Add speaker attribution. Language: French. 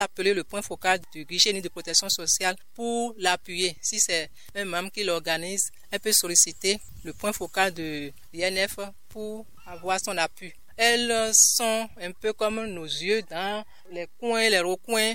Speaker 1: appeler le point focal du guichet de protection sociale pour l'appuyer. Si c'est un membre qui l'organise, elle peut solliciter le point focal de l'INF pour avoir son appui. Elles sont un peu comme nos yeux dans les coins, les recoins